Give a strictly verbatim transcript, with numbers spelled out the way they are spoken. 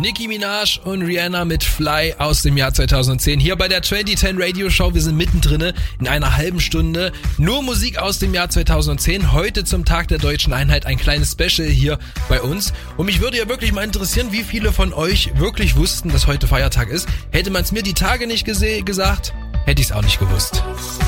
Nicki Minaj und Rihanna mit Fly aus dem Jahr zweitausendzehn. Hier bei der zwanzig zehn Radio Show. Wir sind mittendrin in einer halben Stunde. Nur Musik aus dem Jahr zweitausendzehn. Heute zum Tag der Deutschen Einheit ein kleines Special hier bei uns. Und mich würde ja wirklich mal interessieren, wie viele von euch wirklich wussten, dass heute Feiertag ist. Hätte man es mir die Tage nicht gese- gesagt, hätte ich es auch nicht gewusst.